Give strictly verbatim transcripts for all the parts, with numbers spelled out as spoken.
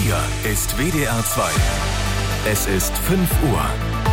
Hier ist W D R zwei. Es ist fünf Uhr.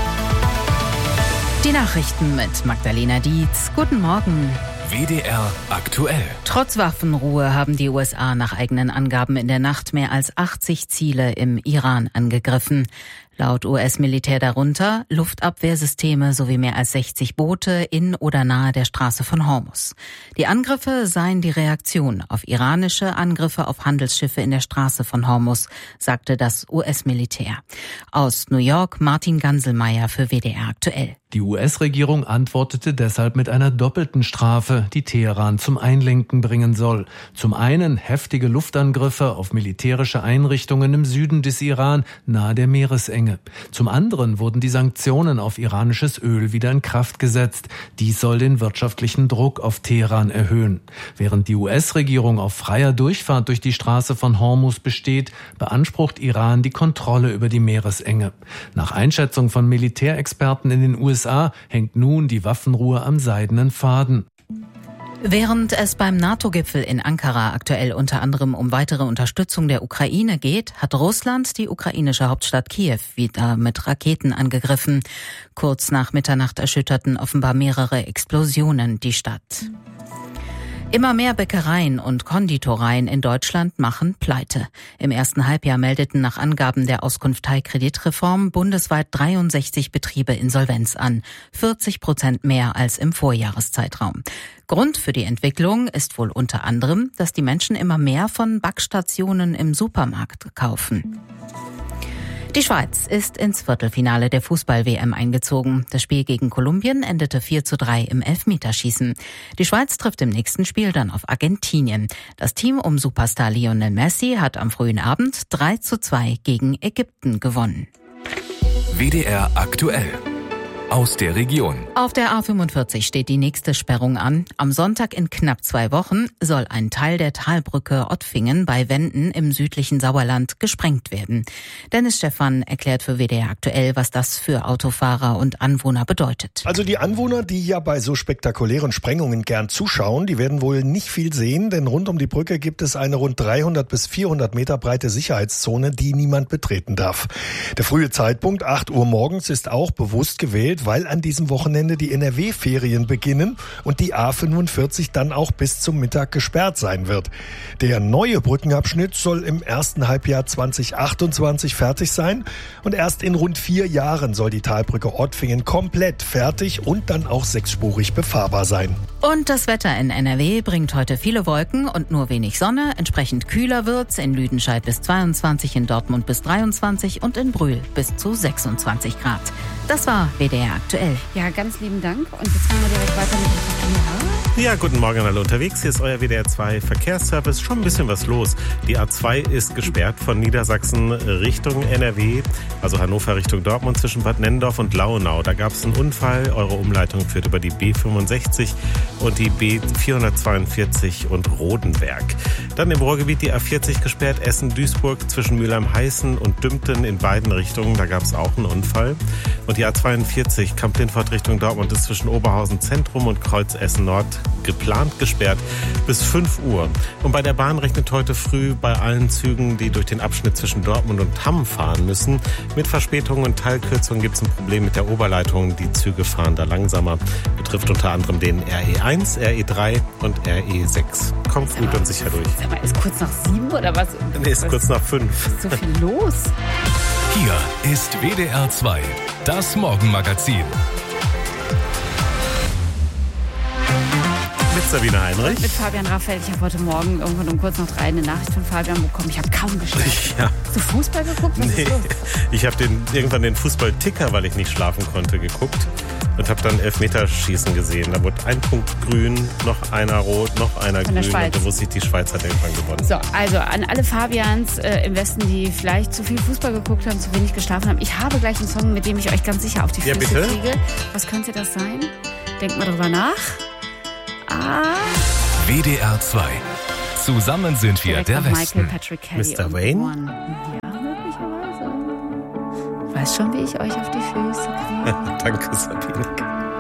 Die Nachrichten mit Magdalena Dietz. Guten Morgen. W D R aktuell. Trotz Waffenruhe haben die U S A nach eigenen Angaben in der Nacht mehr als achtzig Ziele im Iran angegriffen. Laut U S-Militär darunter Luftabwehrsysteme sowie mehr als sechzig Boote in oder nahe der Straße von Hormuz. Die Angriffe seien die Reaktion auf iranische Angriffe auf Handelsschiffe in der Straße von Hormuz, sagte das U S-Militär. Aus New York Martin Ganselmeier für W D R aktuell. Die U S-Regierung antwortete deshalb mit einer doppelten Strafe, die Teheran zum Einlenken bringen soll. Zum einen heftige Luftangriffe auf militärische Einrichtungen im Süden des Iran, nahe der Meeresenge. Zum anderen wurden die Sanktionen auf iranisches Öl wieder in Kraft gesetzt. Dies soll den wirtschaftlichen Druck auf Teheran erhöhen. Während die U S-Regierung auf freier Durchfahrt durch die Straße von Hormuz besteht, beansprucht Iran die Kontrolle über die Meeresenge. Nach Einschätzung von Militärexperten in den U S A hängt nun die Waffenruhe am seidenen Faden. Während es beim NATO-Gipfel in Ankara aktuell unter anderem um weitere Unterstützung der Ukraine geht, hat Russland die ukrainische Hauptstadt Kiew wieder mit Raketen angegriffen. Kurz nach Mitternacht erschütterten offenbar mehrere Explosionen die Stadt. Immer mehr Bäckereien und Konditoreien in Deutschland machen Pleite. Im ersten Halbjahr meldeten nach Angaben der Auskunft Teilkreditreform bundesweit dreiundsechzig Betriebe Insolvenz an, vierzig Prozent mehr als im Vorjahreszeitraum. Grund für die Entwicklung ist wohl unter anderem, dass die Menschen immer mehr von Backstationen im Supermarkt kaufen. Die Schweiz ist ins Viertelfinale der Fußball-W M eingezogen. Das Spiel gegen Kolumbien endete vier zu drei im Elfmeterschießen. Die Schweiz trifft im nächsten Spiel dann auf Argentinien. Das Team um Superstar Lionel Messi hat am frühen Abend drei zu zwei gegen Ägypten gewonnen. W D R aktuell. Aus der Region. Auf der A fünfundvierzig steht die nächste Sperrung an. Am Sonntag in knapp zwei Wochen soll ein Teil der Talbrücke Ottfingen bei Wenden im südlichen Sauerland gesprengt werden. Dennis Stephan erklärt für W D R aktuell, was das für Autofahrer und Anwohner bedeutet. Also die Anwohner, die ja bei so spektakulären Sprengungen gern zuschauen, die werden wohl nicht viel sehen, denn rund um die Brücke gibt es eine rund dreihundert bis vierhundert Meter breite Sicherheitszone, die niemand betreten darf. Der frühe Zeitpunkt, acht Uhr morgens, ist auch bewusst gewählt, weil an diesem Wochenende die N R W-Ferien beginnen und die A fünfundvierzig dann auch bis zum Mittag gesperrt sein wird. Der neue Brückenabschnitt soll im ersten Halbjahr zweitausendachtundzwanzig fertig sein und erst in rund vier Jahren soll die Talbrücke Ottfingen komplett fertig und dann auch sechsspurig befahrbar sein. Und das Wetter in N R W bringt heute viele Wolken und nur wenig Sonne. Entsprechend kühler wird's in Lüdenscheid bis zweiundzwanzig, in Dortmund bis dreiundzwanzig und in Brühl bis zu sechsundzwanzig Grad. Das war W D R aktuell. Ja, ganz lieben Dank. Und jetzt fahren wir direkt weiter mit dem Verkehr. Ja, guten Morgen alle unterwegs. Hier ist euer W D R zwei Verkehrsservice. Schon ein bisschen was los. Die A zwei ist gesperrt von Niedersachsen Richtung N R W, also Hannover Richtung Dortmund zwischen Bad Nennendorf und Launau. Da gab es einen Unfall. Eure Umleitung führt über die B fünfundsechzig und die B vierhundertzweiundvierzig und Rodenberg. Dann im Ruhrgebiet die A vierzig gesperrt, Essen-Duisburg zwischen Mülheim-Heißen und Dümpten in beiden Richtungen. Da gab es auch einen Unfall. Und die A zweiundvierzig Kamp-Lindfort Richtung Dortmund ist zwischen Oberhausen Zentrum und Kreuz Essen Nord geplant gesperrt bis fünf Uhr. Und bei der Bahn rechnet heute früh bei allen Zügen, die durch den Abschnitt zwischen Dortmund und Hamm fahren müssen. Mit Verspätungen und Teilkürzungen gibt es ein Problem mit der Oberleitung. Die Züge fahren da langsamer. Betrifft unter anderem den R E eins, R E drei und R E sechs. Kommt gut und sicher durch. Aber ist kurz nach sieben oder was? Nee, ist was? kurz nach fünf. Ist so viel los. Hier ist W D R zwei, das Morgenmagazin. Mit Sabine Heinrich. Mit Fabian Raphael. Ich habe heute Morgen irgendwann um kurz nach drei eine Nachricht von Fabian bekommen. Ich habe kaum geschlafen. Ja. Hast du Fußball geguckt? Was nee, ist los? Ich habe den, irgendwann den Fußballticker, weil ich nicht schlafen konnte, geguckt. Und habe dann Elfmeterschießen gesehen. Da wurde ein Punkt grün, noch einer rot, noch einer Von der grün. Schweiz. Und da wusste ich, die Schweiz hat irgendwann gewonnen. So, also an alle Fabians äh, im Westen, die vielleicht zu viel Fußball geguckt haben, zu wenig geschlafen haben. Ich habe gleich einen Song, mit dem ich euch ganz sicher auf die Füße Ja, bitte? kriege. Was könnte das sein? Denkt mal drüber nach. Ah. W D R zwei. Zusammen sind wir Direkt der nach Westen. Michael Patrick Kelly Mister und Wayne? One. Ja, möglicherweise. Ich weiß schon, wie ich euch auf die Füße kriege. Danke, Sabine.